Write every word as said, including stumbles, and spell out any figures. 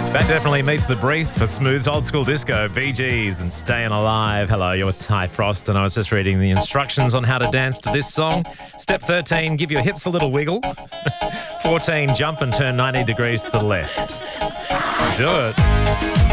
That definitely meets the brief for Smooth's Old School Disco, Bee Gees and Staying Alive. Hello, you're with Ty Frost, and I was just reading the instructions on how to dance to this song. Step thirteen, give your hips a little wiggle. fourteen, jump and turn ninety degrees to the left. Do it.